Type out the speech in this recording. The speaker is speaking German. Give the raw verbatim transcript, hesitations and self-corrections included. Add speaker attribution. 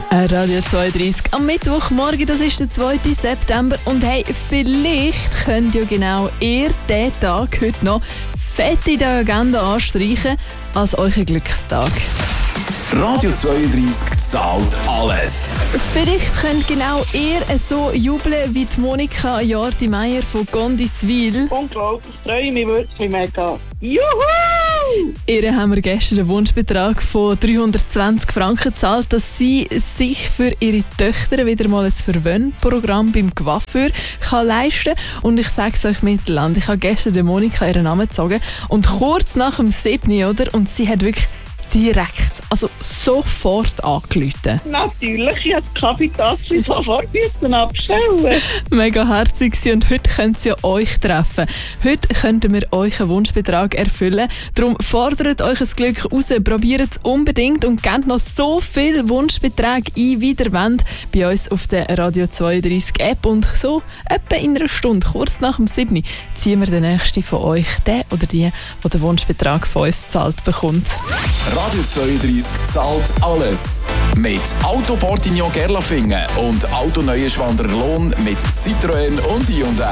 Speaker 1: Radio zweiunddreißig am Mittwochmorgen, das ist der zweite September. Und hey, vielleicht könnt ihr genau ihr diesen Tag heute noch fett in der Agenda anstreichen als euren Glückstag.
Speaker 2: Radio zweiunddreißig zahlt alles.
Speaker 1: Vielleicht könnt genau ihr so jubeln wie die Monika Jardi-Meyer von Gondiswil.
Speaker 3: Unglaublich, ich freue mich wirklich mega. Juhu!
Speaker 1: Ihr haben wir gestern einen Wunschbetrag von dreihundertzwanzig Franken gezahlt, dass sie sich für ihre Töchter wieder mal ein Verwöhnprogramm beim Coiffeur kann leisten kann. Und ich sage es euch Mittelland, ich habe gestern der Monika ihren Namen gezogen und kurz nach dem siebten, oder? Und sie hat wirklich direkt, also sofort angerufen.
Speaker 3: Natürlich, ich habe die Kaffeetasse sofort abstellen.
Speaker 1: Mega herzig und heute könnt ihr euch treffen. Heute könnten wir euch einen Wunschbetrag erfüllen. Darum fordert euch das Glück raus, probiert es unbedingt und gebt noch so viele Wunschbeträge ein, wie ihr wollt, bei uns auf der Radio zweiunddreißig App. Und so etwa in einer Stunde, kurz nach dem siebten, ziehen wir den nächsten von euch, der oder die, der den Wunschbetrag von uns gezahlt bekommt.
Speaker 2: Radio zweiunddreißig zahlt alles. Mit Auto Portignon Gerlafingen und Auto Neuenschwander Lohn mit Citroën und Hyundai.